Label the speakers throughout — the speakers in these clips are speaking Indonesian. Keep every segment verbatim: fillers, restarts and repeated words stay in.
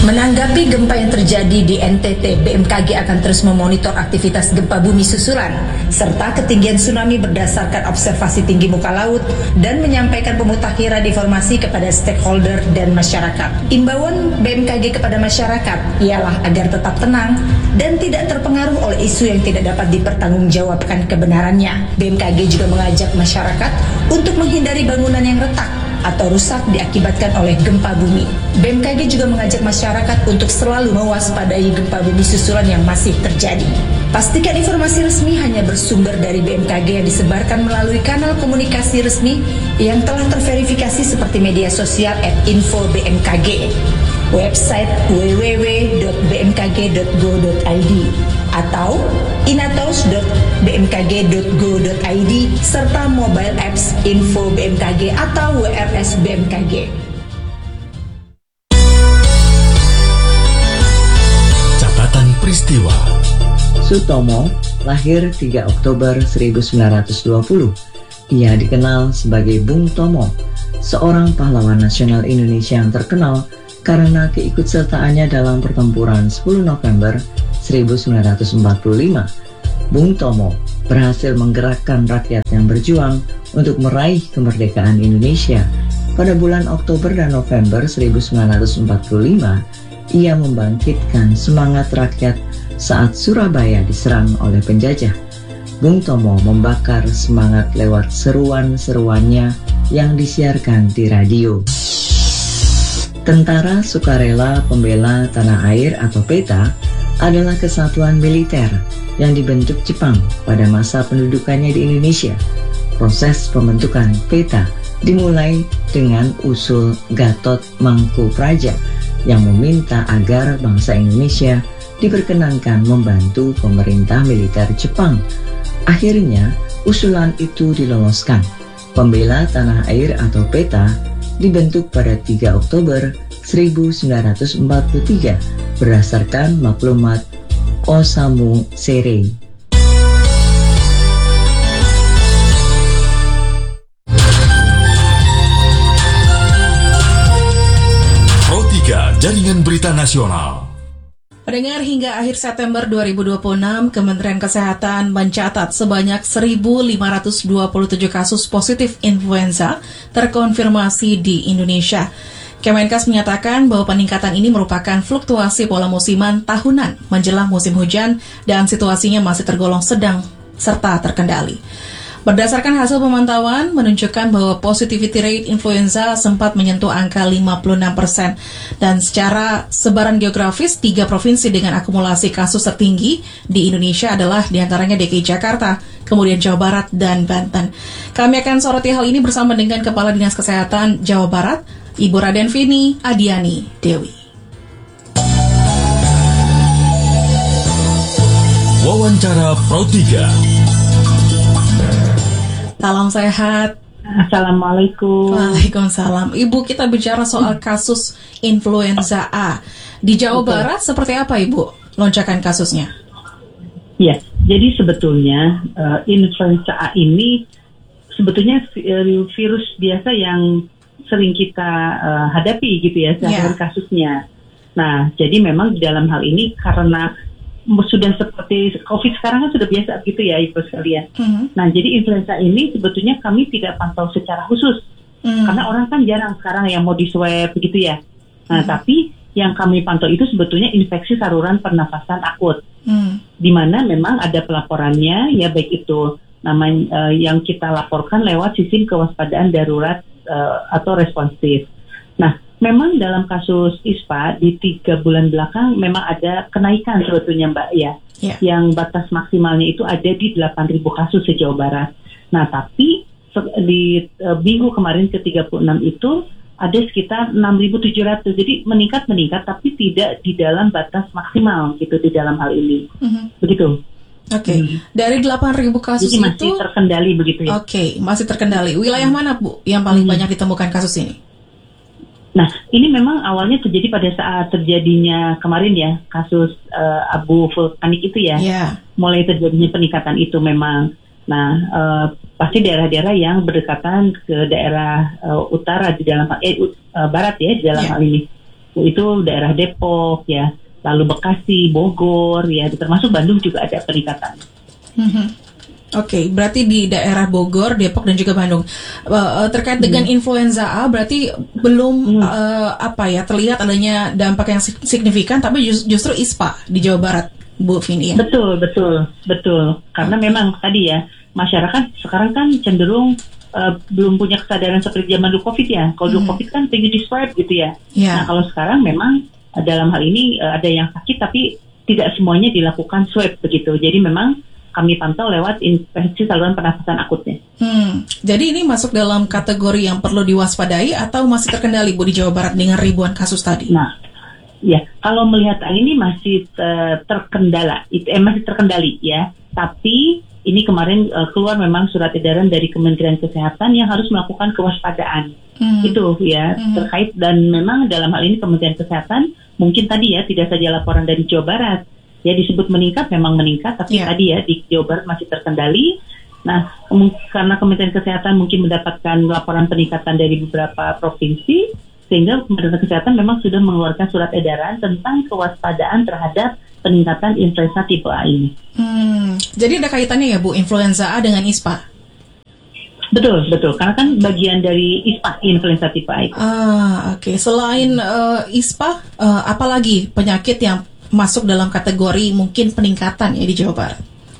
Speaker 1: Menanggapi gempa yang terjadi di N T T, B M K G akan terus memonitor aktivitas gempa bumi susulan serta ketinggian tsunami berdasarkan observasi tinggi muka laut dan menyampaikan pemutakhiran informasi kepada stakeholder dan masyarakat. Imbauan B M K G kepada masyarakat ialah agar tetap tenang dan tidak terpengaruh oleh isu yang tidak dapat dipertanggungjawabkan kebenarannya. B M K G juga mengajak masyarakat untuk menghindari bangunan yang retak atau rusak diakibatkan oleh gempa bumi. B M K G juga mengajak masyarakat untuk selalu mewaspadai gempa bumi susulan yang masih terjadi. Pastikan informasi resmi hanya bersumber dari B M K G yang disebarkan melalui kanal komunikasi resmi yang telah terverifikasi seperti media sosial at info B M K G, website w w w dot b m k g dot go dot i d atau inatos dot b m k g dot go dot i d serta mobile apps Info B M K G atau W R S B M K G.
Speaker 2: Catatan peristiwa.
Speaker 3: Sutomo lahir tiga Oktober seribu sembilan ratus dua puluh. Ia dikenal sebagai Bung Tomo, seorang pahlawan nasional Indonesia yang terkenal karena keikutsertaannya dalam pertempuran sepuluh November seribu sembilan ratus empat puluh lima. Bung Tomo berhasil menggerakkan rakyat yang berjuang untuk meraih kemerdekaan Indonesia. Pada bulan Oktober dan November seribu sembilan ratus empat puluh lima, ia membangkitkan semangat rakyat saat Surabaya diserang oleh penjajah. Bung Tomo membakar semangat lewat seruan-seruannya yang disiarkan di radio. Tentara Sukarela Pembela Tanah Air atau PETA adalah kesatuan militer yang dibentuk Jepang pada masa pendudukannya di Indonesia. Proses pembentukan PETA dimulai dengan usul Gatot Mangkupraja yang meminta agar bangsa Indonesia diperkenankan membantu pemerintah militer Jepang. Akhirnya, usulan itu diloloskan. Pembela Tanah Air atau PETA dibentuk pada tiga Oktober seribu sembilan ratus empat puluh tiga berdasarkan maklumat Osamu Serei.
Speaker 2: Pro tiga Jaringan Berita Nasional.
Speaker 4: Pendengar, hingga akhir September dua ribu dua puluh enam, Kementerian Kesehatan mencatat sebanyak seribu lima ratus dua puluh tujuh kasus positif influenza terkonfirmasi di Indonesia. Kemenkes menyatakan bahwa peningkatan ini merupakan fluktuasi pola musiman tahunan menjelang musim hujan dan situasinya masih tergolong sedang serta terkendali. Berdasarkan hasil pemantauan menunjukkan bahwa positivity rate influenza sempat menyentuh angka lima puluh enam persen dan secara sebaran geografis tiga provinsi dengan akumulasi kasus tertinggi di Indonesia adalah diantaranya D K I Jakarta, kemudian Jawa Barat dan Banten. Kami akan soroti hal ini bersama dengan Kepala Dinas Kesehatan Jawa Barat, Ibu Raden Vini Adiani Dewi.
Speaker 2: Wawancara Pro tiga.
Speaker 4: Salam sehat.
Speaker 5: Assalamualaikum.
Speaker 4: Waalaikumsalam. Ibu, kita bicara soal kasus influenza A. Di Jawa
Speaker 5: Betul.
Speaker 4: Barat seperti apa, Ibu, lonjakan kasusnya?
Speaker 5: Ya, jadi sebetulnya uh, influenza A ini sebetulnya uh, virus biasa yang sering kita uh, hadapi gitu ya, sehari-hari
Speaker 4: Yeah.
Speaker 5: kasusnya. Nah, jadi memang di dalam hal ini karena sudah seperti COVID sekarang kan sudah biasa gitu ya Ibu sekalian. Mm-hmm. Nah, jadi influenza ini sebetulnya kami tidak pantau secara khusus. Mm. Karena orang kan jarang sekarang yang mau di swab begitu ya. Nah, mm. tapi yang kami pantau itu sebetulnya infeksi saluran pernafasan akut. Mm. Di mana memang ada pelaporannya ya, baik itu namanya uh, yang kita laporkan lewat sistem kewaspadaan darurat uh, atau responsif. Nah, memang dalam kasus I S P A di tiga bulan belakang memang ada kenaikan sebetulnya Mbak ya, yeah. yang batas maksimalnya itu ada di delapan ribu kasus se-Jawa Barat. Nah tapi di uh, minggu kemarin ke tiga puluh enam itu ada sekitar enam ribu tujuh ratus, jadi meningkat-meningkat tapi tidak di dalam batas maksimal gitu di dalam hal ini, mm-hmm. begitu.
Speaker 4: Oke, okay. hmm. Dari delapan ribu kasus
Speaker 5: jadi masih
Speaker 4: itu
Speaker 5: terkendali begitu ya.
Speaker 4: Oke, okay. masih terkendali. Wilayah hmm. mana Bu yang paling hmm. banyak ditemukan kasus ini?
Speaker 5: Nah, ini memang awalnya terjadi pada saat terjadinya kemarin ya, kasus uh, abu vulkanik itu ya. Yeah. Mulai terjadinya peningkatan itu memang. Nah, uh, pasti daerah-daerah yang berdekatan ke daerah uh, utara di dalam eh uh, barat ya di dalam yeah. hal ini. itu daerah Depok ya, lalu Bekasi, Bogor ya, termasuk Bandung juga ada peningkatan.
Speaker 4: Mm-hmm. Oke, okay, berarti di daerah Bogor, Depok dan juga Bandung. Uh, terkait dengan hmm. influenza A, berarti belum hmm. uh, apa ya terlihat adanya dampak yang signifikan, tapi just, justru I S P A di Jawa Barat, Bu Vini. Ya?
Speaker 5: Betul, betul, betul. Karena okay. memang tadi ya masyarakat sekarang kan cenderung uh, belum punya kesadaran seperti zaman dulu COVID ya. Kalau dulu hmm. COVID kan tinggi di swab gitu ya. Yeah. Nah kalau sekarang memang uh, dalam hal ini uh, ada yang sakit, tapi tidak semuanya dilakukan swab begitu. Jadi memang kami pantau lewat infeksi saluran pernafasan akutnya. Hmm,
Speaker 4: jadi ini masuk dalam kategori yang perlu diwaspadai atau masih terkendali, Bu, di Jawa Barat dengan ribuan kasus tadi?
Speaker 5: Nah, ya kalau melihat ini masih uh, terkendala, eh, masih terkendali ya. Tapi ini kemarin uh, keluar memang surat edaran dari Kementerian Kesehatan yang harus melakukan kewaspadaan. Hmm. Itu ya hmm. terkait, dan memang dalam hal ini Kementerian Kesehatan mungkin tadi ya tidak saja laporan dari Jawa Barat. Ya disebut meningkat, memang meningkat, tapi yeah. tadi ya di Jawa Barat masih terkendali. Nah, karena Kementerian Kesehatan mungkin mendapatkan laporan peningkatan dari beberapa provinsi, sehingga Kementerian Kesehatan memang sudah mengeluarkan surat edaran tentang kewaspadaan terhadap peningkatan influenza tipe A ini.
Speaker 4: Hmm, jadi ada kaitannya ya Bu, influenza A dengan I S P A?
Speaker 5: Betul, betul. Karena kan bagian dari I S P A, influenza tipe A itu.
Speaker 4: Ah, oke. Okay. Selain uh, I S P A, uh, apalagi penyakit yang masuk dalam kategori mungkin peningkatan ya di Jawa Barat?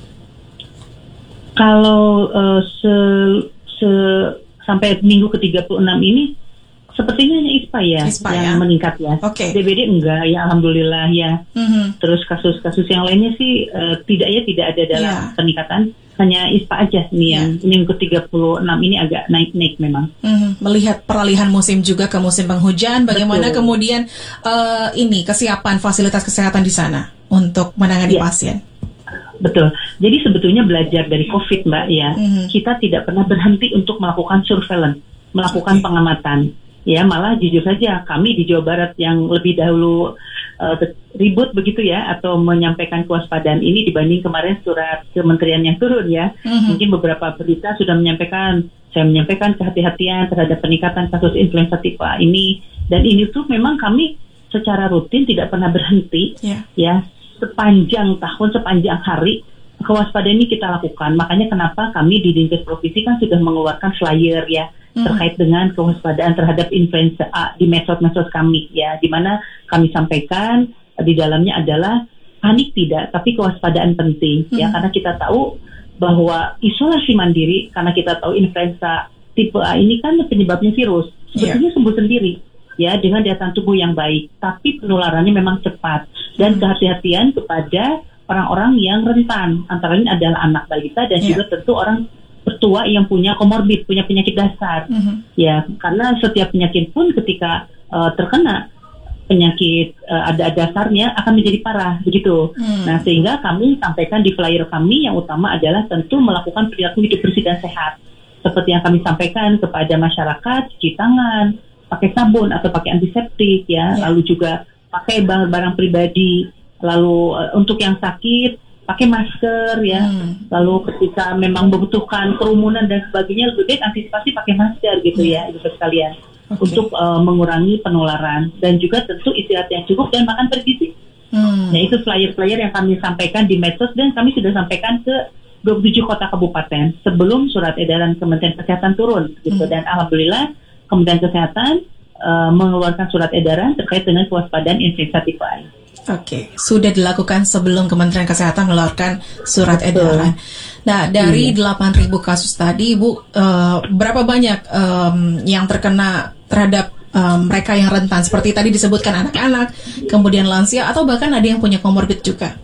Speaker 5: Kalau uh, se, se, sampai minggu ke tiga puluh enam ini sepertinya hanya I S P A ya, I S P A yang ya? meningkat ya.
Speaker 4: Okay.
Speaker 5: D B D enggak ya, alhamdulillah ya. Mm-hmm. Terus kasus-kasus yang lainnya sih uh, tidak ya, tidak ada dalam yeah. peningkatan. Hanya I S P A aja nih yeah. yang minggu ke tiga puluh enam ini agak naik-naik memang. Mm-hmm.
Speaker 4: Melihat peralihan musim juga ke musim penghujan, bagaimana Betul. kemudian uh, ini kesiapan fasilitas kesehatan di sana untuk menangani yeah. pasien?
Speaker 5: Betul. Jadi sebetulnya belajar dari COVID, Mbak ya, mm-hmm. kita tidak pernah berhenti untuk melakukan surveillance, melakukan okay. pengamatan. Ya, malah jujur saja kami di Jawa Barat yang lebih dahulu uh, ribut begitu ya, atau menyampaikan kewaspadaan ini dibanding kemarin surat kementerian yang turun ya. Mm-hmm. Mungkin beberapa berita sudah menyampaikan, saya menyampaikan kehati-hatian terhadap peningkatan kasus influenza tipe A ini. Dan ini tuh memang kami secara rutin tidak pernah berhenti yeah. ya, sepanjang tahun, sepanjang hari kewaspadaan ini kita lakukan. Makanya kenapa kami di Dinkes Provinsi kan sudah mengeluarkan flyer ya, hmm. terkait dengan kewaspadaan terhadap influenza A di medsos-medsos kami ya, di mana kami sampaikan di dalamnya adalah panik tidak, tapi kewaspadaan penting hmm. ya, karena kita tahu bahwa isolasi mandiri, karena kita tahu influenza tipe A ini kan penyebabnya virus, sebetulnya yeah. sembuh sendiri ya dengan daya tahan tubuh yang baik, tapi penularannya memang cepat, dan hmm. kehati-hatian kepada orang-orang yang rentan, antara lain adalah anak balita dan yeah. juga tentu orang bertua yang punya komorbid, punya penyakit dasar. Mm-hmm. Ya, karena setiap penyakit pun ketika uh, terkena penyakit uh, ada dasarnya akan menjadi parah, begitu. Mm. Nah, sehingga kami sampaikan di flyer kami yang utama adalah tentu melakukan perilaku hidup bersih dan sehat. Seperti yang kami sampaikan kepada masyarakat, cuci tangan, pakai sabun atau pakai antiseptik ya, yeah. lalu juga pakai barang-barang pribadi. Lalu uh, untuk yang sakit pakai masker ya, hmm. lalu ketika memang membutuhkan kerumunan dan sebagainya lebih baik antisipasi pakai masker gitu hmm. ya, ibu sekalian, okay. untuk uh, mengurangi penularan, dan juga tentu istirahat yang cukup dan makan bergizi. Hmm. Nah itu flyer-flyer yang kami sampaikan di medsos, dan kami sudah sampaikan ke dua puluh tujuh kota kabupaten sebelum surat edaran Kementerian Kesehatan turun gitu, hmm. dan alhamdulillah Kementerian Kesehatan uh, mengeluarkan surat edaran terkait dengan kewaspadaan influenza tipe A.
Speaker 4: Oke, okay. sudah dilakukan sebelum Kementerian Kesehatan mengeluarkan surat edaran. Nah, dari iya. delapan ribu kasus tadi, Bu, uh, berapa banyak um, yang terkena terhadap um, mereka yang rentan? Seperti tadi disebutkan anak-anak, kemudian lansia, atau bahkan ada yang punya komorbid juga?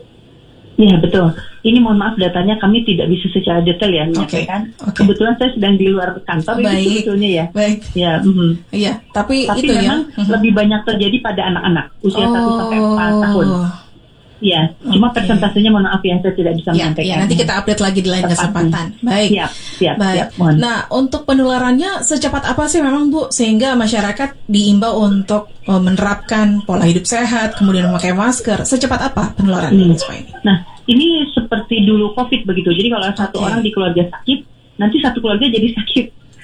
Speaker 5: Iya, betul. Ini mohon maaf datanya kami tidak bisa secara detail ya menyampaikan. Okay. Okay. Kebetulan saya sedang di luar kantor
Speaker 4: Baik.
Speaker 5: itu sebetulnya ya.
Speaker 4: Baik.
Speaker 5: Ya, mm-hmm.
Speaker 4: Iya, tapi,
Speaker 5: tapi
Speaker 4: itu
Speaker 5: memang
Speaker 4: ya.
Speaker 5: lebih banyak terjadi pada anak-anak usia
Speaker 4: oh.
Speaker 5: satu sampai empat tahun. Iya, cuma okay. persentasenya mohon maaf ya, saya tidak bisa
Speaker 4: ya,
Speaker 5: menyampaikan.
Speaker 4: Ya, nanti kita update lagi di lain
Speaker 5: Tepatnya. kesempatan.
Speaker 4: Baik.
Speaker 5: Siap, siap,
Speaker 4: Baik.
Speaker 5: siap. Mohon.
Speaker 4: Nah, untuk penularannya secepat apa sih memang Bu, sehingga masyarakat diimbau untuk uh, menerapkan pola hidup sehat, kemudian memakai masker. Secepat apa penularan
Speaker 5: hmm.
Speaker 4: ini?
Speaker 5: Nah, ini seperti dulu COVID begitu. Jadi kalau satu
Speaker 4: okay.
Speaker 5: orang di keluarga sakit, nanti satu keluarga jadi sakit.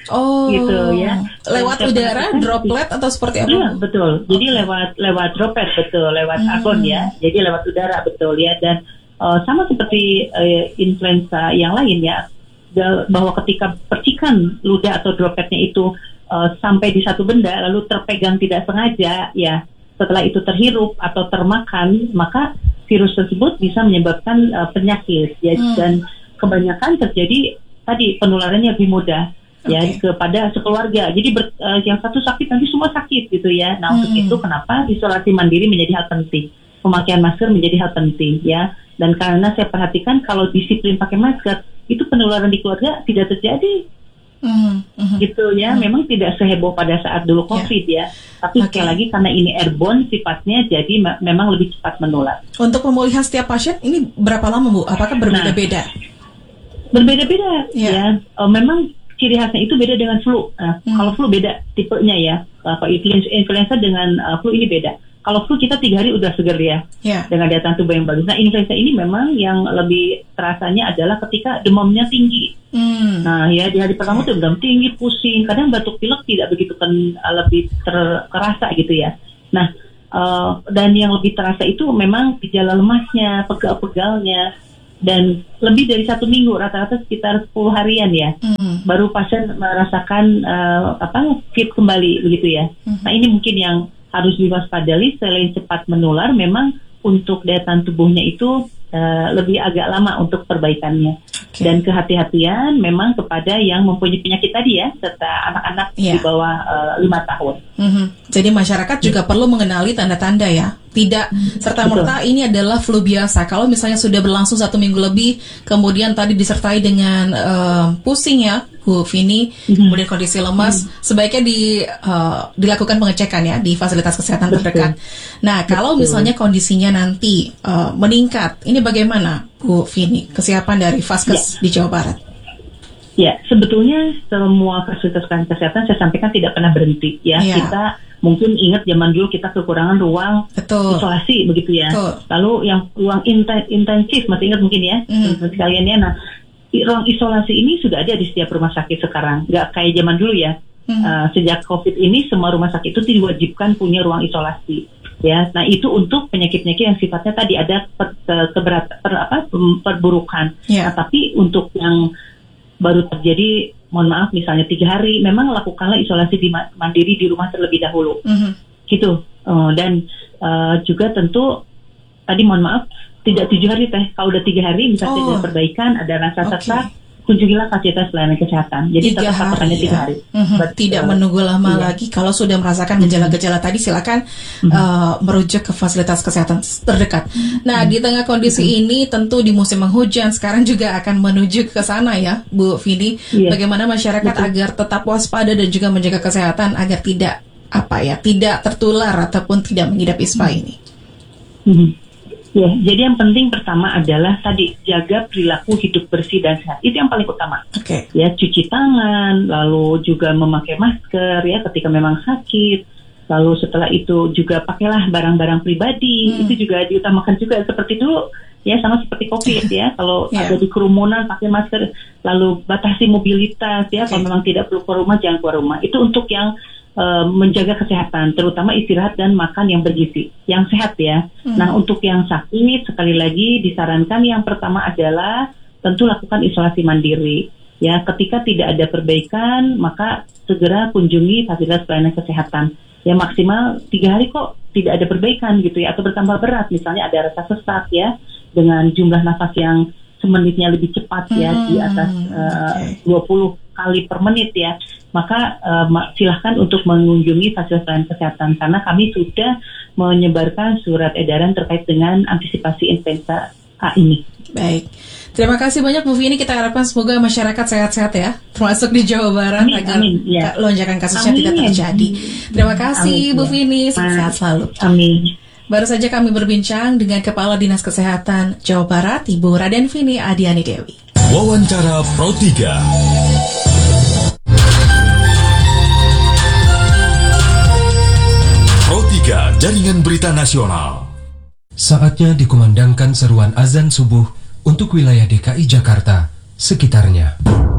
Speaker 4: Oh,
Speaker 5: gitu ya.
Speaker 4: Lewat
Speaker 5: Dan
Speaker 4: udara,
Speaker 5: kan,
Speaker 4: droplet atau seperti apa?
Speaker 5: Iya, betul. Jadi lewat lewat droplet betul, lewat
Speaker 4: Hmm.
Speaker 5: argon ya. Jadi lewat udara betul ya. Dan uh, sama seperti uh, influenza yang lain ya, bahwa ketika percikan ludah atau dropletnya itu uh, sampai di satu benda lalu terpegang tidak sengaja ya, setelah itu terhirup atau termakan, maka virus tersebut bisa menyebabkan uh, penyakit ya. Hmm. Dan kebanyakan terjadi tadi penularannya lebih mudah ya okay. kepada sekeluarga. Jadi ber, uh, yang satu sakit nanti semua sakit gitu ya. Nah, hmm. untuk itu kenapa isolasi mandiri menjadi hal penting, pemakaian masker menjadi hal penting ya. Dan karena saya perhatikan kalau disiplin pakai masker, itu penularan di keluarga tidak terjadi. Mm, mm, gitu ya, mm. memang tidak seheboh pada saat dulu COVID yeah. ya. Tapi okay. sekali lagi karena ini airborne sifatnya, jadi me- memang lebih cepat menular.
Speaker 4: Untuk pemulihan setiap pasien ini berapa lama Bu? Apakah berbeda-beda?
Speaker 5: Nah, berbeda-beda yeah. ya. Uh, memang ciri khasnya itu beda dengan flu. Nah, mm. Kalau flu beda tipenya ya. Kalau influenza dengan uh, flu ini beda. Kalau flu kita tiga hari udah seger ya, yeah. dengan daya tahan tubuh yang bagus. Nah, influenza ini memang yang lebih terasanya adalah ketika demamnya tinggi. Mm. Nah, ya di hari pertama tuh demam tinggi, pusing, kadang batuk pilek tidak begitu kan lebih terasa gitu ya. Nah, uh, dan yang lebih terasa itu memang gejala lemasnya, pegal-pegalnya, dan lebih dari satu minggu, rata-rata sekitar sepuluh harian ya, mm. baru pasien merasakan uh, apa fit kembali begitu ya. Mm. Nah, ini mungkin yang harus diwaspadai. Selain cepat menular, memang untuk daya tahan tubuhnya itu uh, lebih agak lama untuk perbaikannya. Okay. Dan kehati-hatian memang kepada yang mempunyai penyakit tadi ya, serta anak-anak yeah. di bawah uh, lima tahun. Mm-hmm. Jadi masyarakat juga mm. perlu mengenali tanda-tanda ya. Tidak serta-merta ini adalah flu biasa. Kalau misalnya sudah berlangsung satu minggu lebih, kemudian tadi disertai dengan uh, pusing ya, Bu Vini, mm-hmm. kemudian kondisi lemas, mm-hmm. sebaiknya di, uh, dilakukan pengecekan ya di fasilitas kesehatan Betul. terdekat. Nah, kalau Betul. misalnya kondisinya nanti uh, meningkat, ini bagaimana Bu Vini, kesiapan dari Vaskes ya. di Jawa Barat? Ya, sebetulnya semua fasilitas kesehatan saya sampaikan tidak pernah berhenti ya. ya. Kita mungkin ingat zaman dulu kita kekurangan ruang Betul. isolasi begitu ya. Betul. Lalu yang ruang intensif masih ingat mungkin ya, mm. sekalian ya. Nah, ruang isolasi ini sudah ada di setiap rumah sakit sekarang, nggak kayak zaman dulu ya. Mm. Uh, sejak COVID ini semua rumah sakit itu diwajibkan punya ruang isolasi. Ya, nah itu untuk penyakit-penyakit yang sifatnya tadi ada per, keberat, per, apa, perburukan. Yeah. Nah, tapi untuk yang baru terjadi, mohon maaf misalnya tiga hari, memang lakukanlah isolasi di mandiri di rumah terlebih dahulu, mm-hmm. gitu. Uh, dan uh, juga tentu tadi mohon maaf tidak tujuh hari teh, kalau udah tiga hari misalnya oh. ada perbaikan, ada rasa sesak, okay. kunjungilah fasilitas pelayanan kesehatan. Jadi
Speaker 4: tiga
Speaker 5: tetap patokannya tiga hari.
Speaker 4: Mm-hmm. Tidak uh, menunggu lama iya. lagi. Kalau sudah merasakan gejala-gejala tadi, silakan mm-hmm. uh, merujuk ke fasilitas kesehatan terdekat. Nah, mm-hmm. di tengah kondisi mm-hmm. ini, tentu di musim penghujan sekarang juga akan menuju ke sana ya, Bu Vini. Yeah. Bagaimana masyarakat Betul. agar tetap waspada dan juga menjaga kesehatan agar tidak apa ya, tidak tertular ataupun tidak mengidap ispa mm-hmm. ini. Mm-hmm. Ya, jadi yang penting pertama adalah tadi jaga perilaku hidup bersih dan sehat. Itu yang paling utama. Oke. Okay. Ya, cuci tangan, lalu juga memakai masker ya ketika memang sakit. Lalu setelah itu juga pakailah barang-barang pribadi. Hmm. Itu juga diutamakan juga seperti dulu ya, sama seperti COVID ya. Kalau yeah. ada di kerumunan pakai masker, lalu batasi mobilitas ya. Okay. Kalau memang tidak perlu keluar rumah, jangan keluar rumah. Itu untuk yang Uh, menjaga kesehatan, terutama istirahat dan makan yang bergizi, yang sehat ya. Hmm. Nah, untuk yang sakit, sekali lagi disarankan yang pertama adalah tentu lakukan isolasi mandiri. Ya, ketika tidak ada perbaikan, maka segera kunjungi fasilitas pelayanan kesehatan. Ya, maksimal tiga hari kok tidak ada perbaikan gitu ya, atau bertambah berat, misalnya ada rasa sesak ya, dengan jumlah nafas yang semenitnya lebih cepat ya, hmm. di atas uh, okay. dua puluh kali per menit ya, maka uh, silahkan untuk mengunjungi fasilitas pelayanan kesehatan karena kami sudah menyebarkan surat edaran terkait dengan antisipasi influenza A ini. Baik, terima kasih banyak Bu Vini. Kita harapkan semoga masyarakat sehat-sehat ya, termasuk di Jawa Barat, amin, agar amin, ya. lonjakan kasusnya amin. tidak terjadi. Terima kasih amin, Bu ya. Vini, sehat selalu. Amin. Baru saja kami berbincang dengan Kepala Dinas Kesehatan Jawa Barat, Ibu Raden Vini Adiani Dewi.
Speaker 2: Wawancara Pro tiga. Pro tiga, Jaringan Berita Nasional.
Speaker 6: Saatnya dikumandangkan seruan azan subuh untuk wilayah D K I Jakarta sekitarnya.